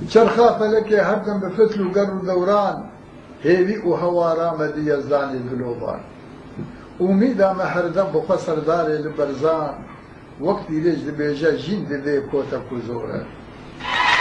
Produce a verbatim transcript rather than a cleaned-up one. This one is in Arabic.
چرخا فەلەکێ هەردەم بە فتل و گەڕ و دەوران هێوی و هەوارامە دیەزدانی دلۆبان ئومیدامە هەردەم بخوا سەردارێ لە بەرزان وەک دیرێژ دەبێژە ژین دەدێ کۆتە کوزۆرە